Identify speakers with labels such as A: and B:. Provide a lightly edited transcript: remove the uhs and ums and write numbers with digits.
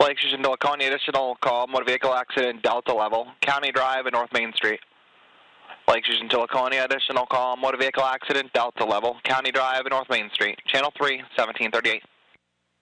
A: Lake Station to Laconia, additional call, motor vehicle accident, Delta level, County Drive and North Main Street. Lake Station to Laconia, additional call, motor vehicle accident, Delta level, County Drive and North Main Street. Channel 3, 1738.